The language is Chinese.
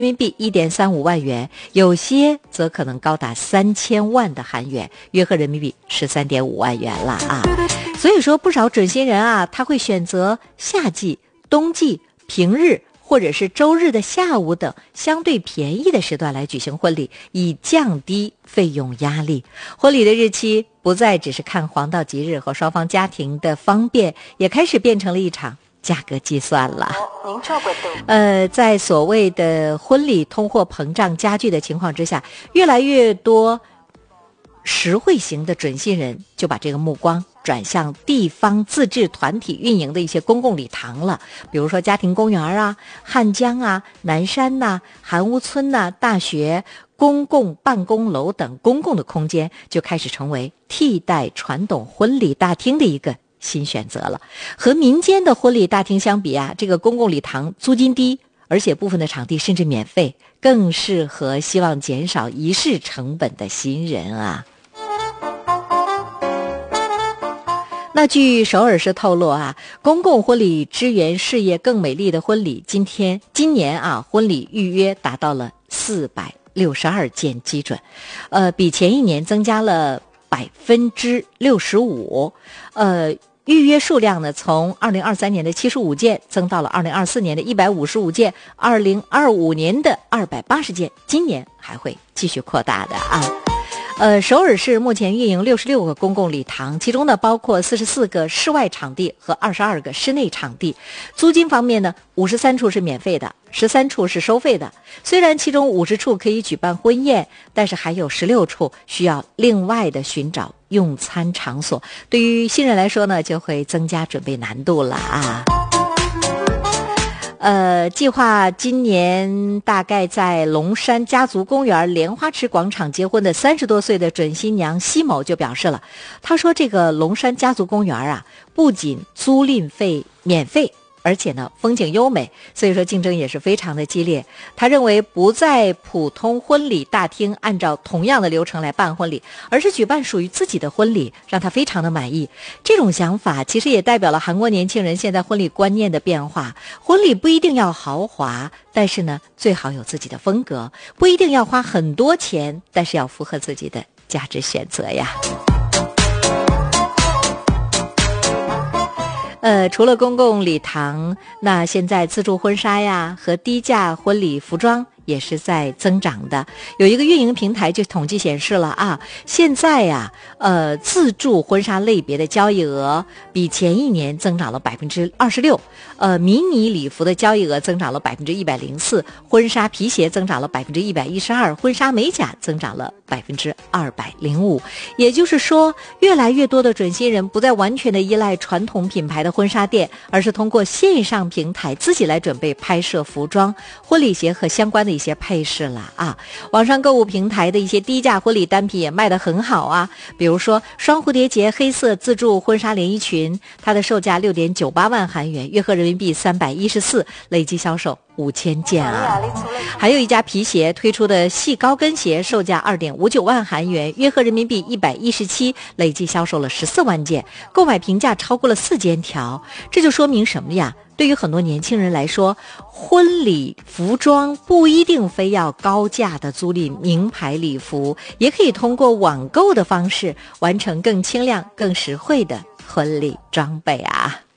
民币1.35万元，有些则可能高达3000万的韩元，约合人民币13.5万元了啊。所以说不少准新人啊，他会选择夏季、冬季、平日或者是周日的下午等相对便宜的时段来举行婚礼，以降低费用压力。婚礼的日期不再只是看黄道吉日和双方家庭的方便，也开始变成了一场价格计算了。在所谓的婚礼通货膨胀加剧的情况之下，越来越多实惠型的准新人就把这个目光转向地方自治团体运营的一些公共礼堂了，比如说家庭公园啊、汉江啊、南山呐、韩屋村呐、大学、公共办公楼等公共的空间就开始成为替代传统婚礼大厅的一个新选择了。和民间的婚礼大厅相比啊，这个公共礼堂租金低，而且部分的场地甚至免费，更适合希望减少仪式成本的新人啊。那据首尔市透露啊，公共婚礼支援事业更美丽的婚礼，今年啊，婚礼预约达到了462件基准，比前一年增加了65%，预约数量呢，从2023年的75件增到了2024年的155件，2025年的280件，今年还会继续扩大的啊。首尔市目前运营66个公共礼堂，其中呢包括44个室外场地和22个室内场地。租金方面呢，53处是免费的，13处是收费的。虽然其中50处可以举办婚宴，但是还有16处需要另外的寻找用餐场所。对于新人来说呢，就会增加准备难度了啊。计划今年大概在龙山家族公园莲花池广场结婚的30多岁的准新娘西某就表示了，他说这个龙山家族公园啊，不仅租赁费免费，而且呢风景优美，所以说竞争也是非常的激烈。他认为不在普通婚礼大厅按照同样的流程来办婚礼，而是举办属于自己的婚礼，让他非常的满意。这种想法其实也代表了韩国年轻人现在婚礼观念的变化。婚礼不一定要豪华，但是呢最好有自己的风格，不一定要花很多钱，但是要符合自己的价值选择呀。除了公共礼堂，那现在自助婚纱呀和低价婚礼服装也是在增长的。有一个运营平台就统计显示了啊，现在呀，自助婚纱类别的交易额比前一年增长了26%，迷你礼服的交易额增长了104%，婚纱皮鞋增长了112%，婚纱美甲增长了205%。也就是说，越来越多的准新人不再完全的依赖传统品牌的婚纱店，而是通过线上平台自己来准备拍摄服装、婚礼鞋和相关的一些配饰了啊。网上购物平台的一些低价婚礼单品也卖得很好啊，比如说双蝴蝶结黑色自助婚纱连衣裙，它的售价6.98万韩元，约合人民币314，累计销售5000件啊。还有一家皮鞋推出的细高跟鞋，售价2.59万韩元，约合人民币117，累计销售了14万件，购买评价超过了4000条。这就说明什么呀？对于很多年轻人来说，婚礼服装不一定非要高价的租赁名牌礼服，也可以通过网购的方式完成更轻量、更实惠的婚礼装备啊。